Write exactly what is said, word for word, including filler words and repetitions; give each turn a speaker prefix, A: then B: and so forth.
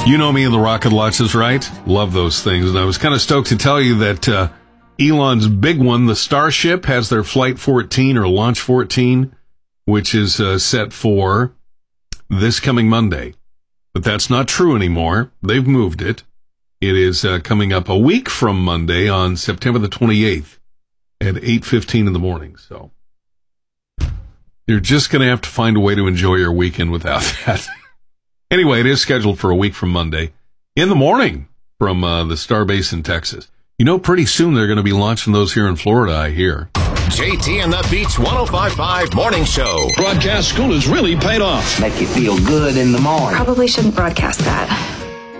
A: You know me and the rocket launches, right? Love those things. And I was kind of stoked to tell you that uh, Elon's big one, the Starship, has their Flight fourteen or Launch fourteen, which is uh, set for this coming Monday. But that's not true anymore. They've moved it. It is uh, coming up a week from Monday on September the twenty-eighth at eight fifteen in the morning. So you're just going to have to find a way to enjoy your weekend without that. Anyway, it is scheduled for a week from Monday in the morning from uh, the Starbase in Texas. You know, pretty soon they're going to be launching those here in Florida, I hear.
B: J T and the Beach one oh five point five Morning Show.
C: Broadcast school has really paid off.
D: Make you feel good in the morning.
E: Probably shouldn't broadcast that.